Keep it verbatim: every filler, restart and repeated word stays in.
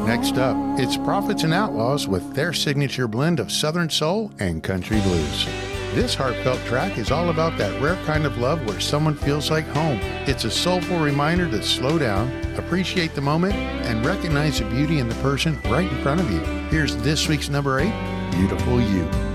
Next up, it's Prophets and Outlaws with their signature blend of Southern soul and country blues. This heartfelt track is all about that rare kind of love where someone feels like home. It's a soulful reminder to slow down, appreciate the moment, and recognize the beauty in the person right in front of you. Here's this week's number eight, Beautiful You.